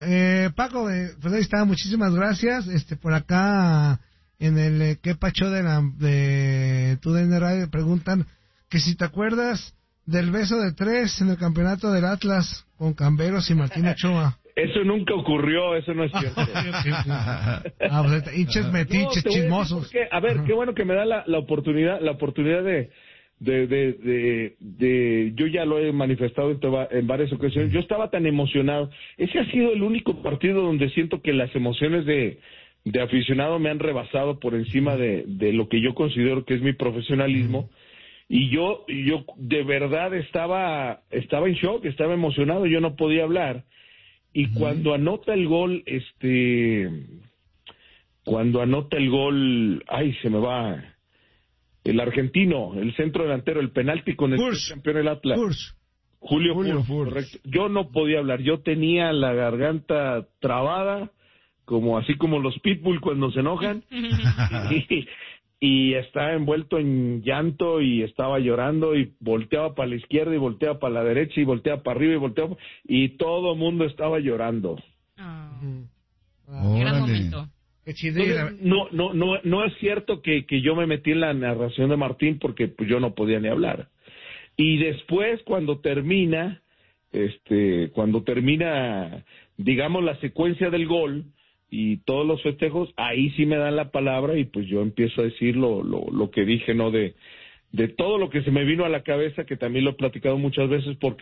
Paco, pues ahí está, muchísimas gracias. Por acá en el ¿Qué Pacho de TUDN Radio? Preguntan que si te acuerdas del beso de 3 en el campeonato del Atlas con Camberos y Martín Ochoa. Eso nunca ocurrió, eso no es cierto. Pues hinches metiches, chismosos. A ver, qué bueno que me da la oportunidad de yo ya lo he manifestado en varias ocasiones. Yo estaba tan emocionado. Ese ha sido el único partido donde siento que las emociones de aficionado me han rebasado por encima de lo que yo considero que es mi profesionalismo. Y yo de verdad estaba en shock, estaba emocionado, yo no podía hablar. Y cuando anota el gol, ay, se me va, el argentino, el centro delantero, el penalti con el campeón del Atlas. Julio Furch, correcto. Yo no podía hablar, yo tenía la garganta trabada, así como los pitbull cuando se enojan, y estaba envuelto en llanto y estaba llorando y volteaba para la izquierda y volteaba para la derecha y volteaba para arriba y todo el mundo estaba llorando. Gran momento. Entonces, no es cierto que yo me metí en la narración de Martín porque pues yo no podía ni hablar. Y después cuando termina digamos la secuencia del gol y todos los festejos, ahí sí me dan la palabra y pues yo empiezo a decir lo que dije, ¿no? De todo lo que se me vino a la cabeza, que también lo he platicado muchas veces, por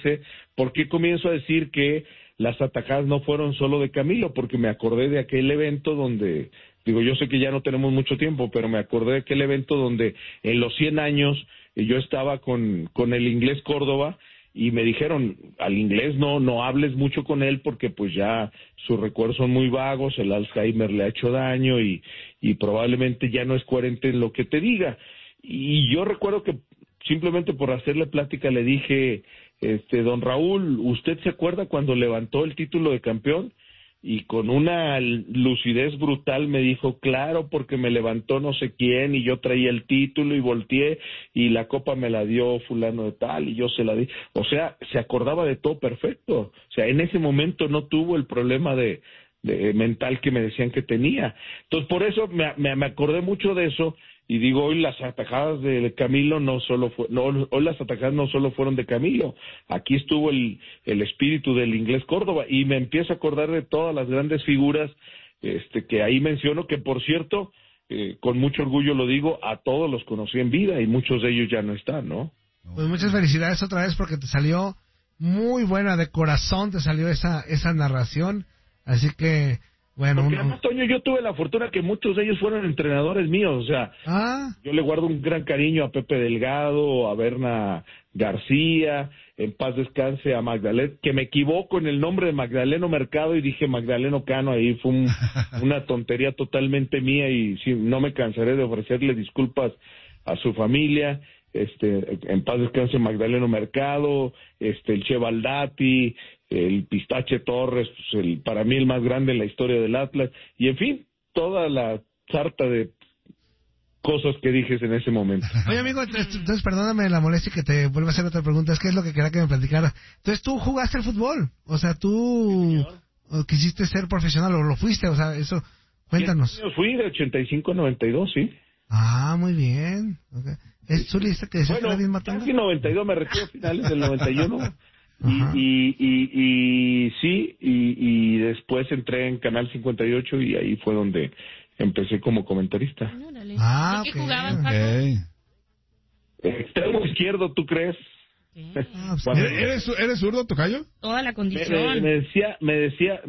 qué comienzo a decir que las atajadas no fueron solo de Camilo, porque me acordé de aquel evento donde, yo sé que ya no tenemos mucho tiempo, pero me acordé de aquel evento donde en los 100 años yo estaba con el Inglés Córdoba, y me dijeron, al inglés no hables mucho con él porque pues ya sus recuerdos son muy vagos, el Alzheimer le ha hecho daño y probablemente ya no es coherente en lo que te diga. Y yo recuerdo que simplemente por hacerle plática le dije, don Raúl, ¿usted se acuerda cuando levantó el título de campeón? Y con una lucidez brutal me dijo, claro, porque me levantó no sé quién y yo traía el título y volteé y la copa me la dio fulano de tal y yo se la di. O sea, se acordaba de todo perfecto. O sea, en ese momento no tuvo el problema de mental que me decían que tenía. Entonces, por eso me acordé mucho de eso. Y digo, hoy las atajadas de Camilo hoy las atajadas no solo fueron de Camilo, aquí estuvo el espíritu del Inglés Córdoba, y me empiezo a acordar de todas las grandes figuras que ahí menciono, que por cierto, con mucho orgullo lo digo, a todos los conocí en vida y muchos de ellos ya no están, ¿no? Pues muchas felicidades otra vez porque te salió muy buena, de corazón te salió esa narración, así que... Bueno, porque además, Toño, yo tuve la fortuna que muchos de ellos fueron entrenadores míos, o sea, yo le guardo un gran cariño a Pepe Delgado, a Berna García, en paz descanse a Magdaleno, que me equivoco en el nombre de Magdaleno Mercado y dije Magdaleno Cano, ahí fue una tontería totalmente mía y sí, no me cansaré de ofrecerle disculpas a su familia. En paz descanse Magdaleno Mercado, el Che Baldati, el Pistache Torres, pues para mí el más grande en la historia del Atlas, y en fin, toda la sarta de cosas que dijes en ese momento. Oye, amigo, entonces perdóname la molestia que te vuelva a hacer otra pregunta, es que es lo que quería que me platicara. Entonces tú jugaste al fútbol, o sea, tú quisiste ser profesional o lo fuiste, o sea, eso, cuéntanos. Yo fui de 85 a 92, sí. Ah, muy bien. Okay. ¿Es tu lista que decía bueno, casi 92, me retiro a finales del 91. Y sí, y después entré en Canal 58 y ahí fue donde empecé como comentarista. Ah, ¿qué jugabas, Paco? Extremo izquierdo, ¿tú crees? ¿Eres zurdo, tocayo? Toda la condición. Me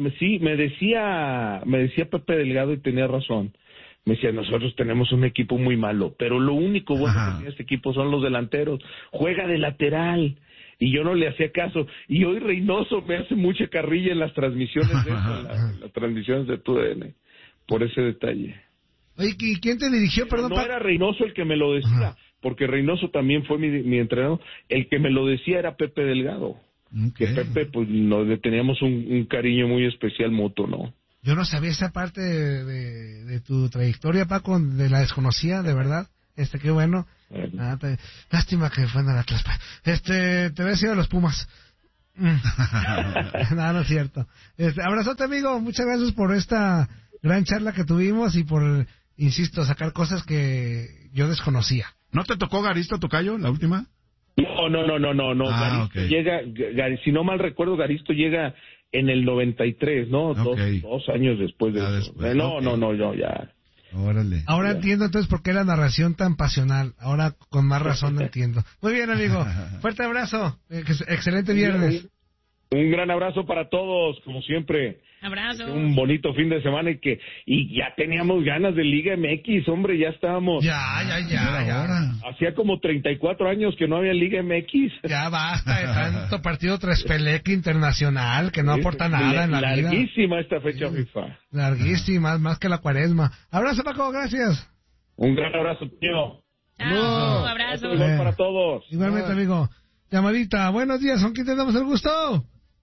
decía Pepe Delgado y tenía razón. Me decía, nosotros tenemos un equipo muy malo, pero lo único bueno que tiene este equipo son los delanteros. Juega de lateral. Y yo no le hacía caso. Y hoy Reynoso me hace mucha carrilla en las transmisiones de las transmisiones de TUDN, por ese detalle. Oye, ¿y quién te dirigió? Perdón, no era Reynoso el que me lo decía, porque Reynoso también fue mi entrenador. El que me lo decía era Pepe Delgado. Que Pepe, pues, le teníamos un cariño muy especial mutuo, ¿no? Yo no sabía esa parte de tu trayectoria, Paco, la desconocía, de verdad. Qué bueno. Lástima que fue en el Atlas. Te había sido de los Pumas. No, no es cierto. Abrazote, amigo. Muchas gracias por esta gran charla que tuvimos y por, insisto, sacar cosas que yo desconocía. ¿No te tocó Garisto, tocayo, la última? No. Garisto okay. llega, si no mal recuerdo, Garisto llega en el 93, ¿no? Okay. Dos años después de Ya eso. después, No, okay. ya. Órale. Ahora entiendo entonces por qué la narración tan pasional. Ahora con más razón lo entiendo. Muy bien, amigo. Fuerte abrazo. Excelente viernes. Un gran abrazo para todos, como siempre. Abrazo. Un bonito fin de semana y ya teníamos ganas de Liga MX, hombre, ya estábamos. Ya. Hacía como 34 años que no había Liga MX. Ya basta de tanto partido traspeleque internacional que no aporta nada en la vida. Larguísima esta fecha FIFA. Larguísima, más que la cuaresma. Abrazo, Paco, gracias. Un gran abrazo, tío. Chao, abrazo. Igual para todos. Igualmente, amigo. Llamadita, buenos días, ¿con quién te damos el gusto?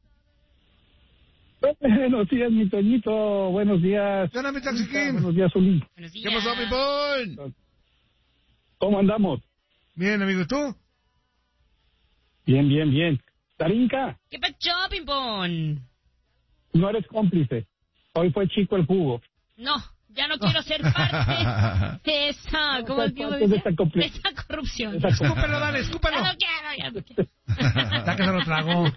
Buenos días, mi Toñito. Buenos días. ¿Qué onda, mi Taxiquín? Buenos días, Zulín. Buenos días. ¿Qué pasó, Pipón? ¿Cómo andamos? Bien, amigo, ¿y tú? Bien. Tarinka, ¿Qué pacho, Pimpón? no eres cómplice. Hoy fue chico el jugo. No, ya no quiero ser parte de esa, ¿cómo es que parte dice? de esta De esa corrupción. Escúpelo, dale, Ya escúpelo. no quiero, ya no quiero. Ya que se lo tragó.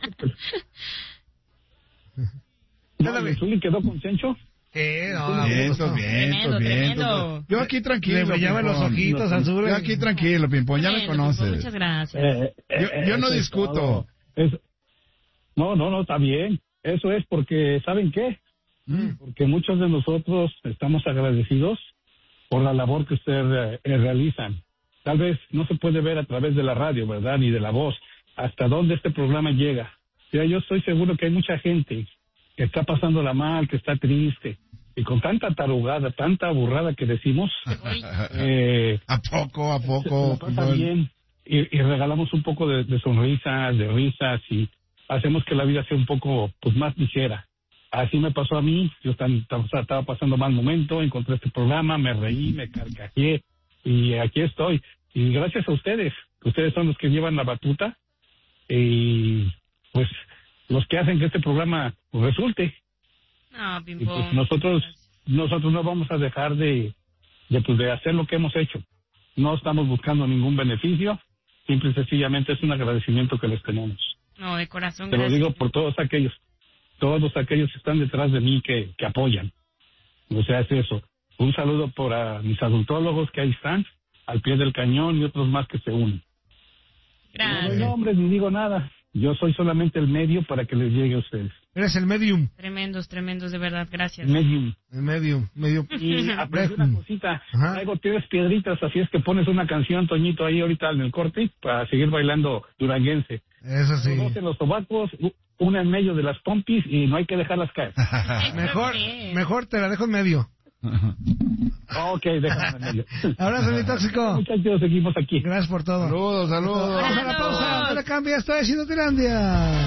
No, Zulín quedó con Chencho. No, Tremendo. Yo aquí tranquilo. Le brillaban los Pimpón. ojitos al sur. Yo aquí tranquilo, Pimpón, ya me Tremendo, Pimpón, conoces. muchas gracias. Yo no Eso es discuto. todo. No, está bien. Eso es porque, ¿saben qué? Porque muchos de nosotros estamos agradecidos por la labor que ustedes realizan. Tal vez no se puede ver a través de la radio, ¿verdad? Ni de la voz. Hasta dónde este programa llega. Ya yo estoy seguro que hay mucha gente que está pasándola mal, que está triste. Y con tanta tarugada, tanta burrada que decimos, ¿A poco, se la pasa Pimpón? bien. Y regalamos un poco de sonrisas, de risas, y hacemos que la vida sea un poco pues más ligera. Así me pasó a mí. Yo estaba pasando mal momento, encontré este programa, me reí, me carcajeé, y aquí estoy. Y gracias a ustedes son los que llevan la batuta, y pues los que hacen que este programa pues, resulte. No, Y Pimpón. pues nosotros no vamos a dejar de hacer lo que hemos hecho. No estamos buscando ningún beneficio, simple y sencillamente es un agradecimiento que les tenemos. No, de corazón, Te lo gracias. digo por todos aquellos que están detrás de mí, que apoyan. O sea, es eso. Un saludo para mis adultólogos que ahí están, al pie del cañón, y otros más que se unen. No Gracias. doy nombres ni digo nada. Yo soy solamente el medio para que les llegue a ustedes. Eres el medium. Tremendos, de verdad, gracias. Medium. El medium. Y aprendí una cosita. Ajá. Traigo 3 piedritas, así es que pones una canción, Toñito, ahí ahorita en el corte para seguir bailando duranguense. Eso sí. 2 en los sobacos, una en medio de las pompis y no hay que dejarlas caer. Mejor te la dejo en medio. Ok, déjame en medio. Abrazo, mi tóxico. Muchachos, seguimos aquí. Gracias por todo. Saludos. Vamos a la pausa. No le cambia, está diciendo Tirandia.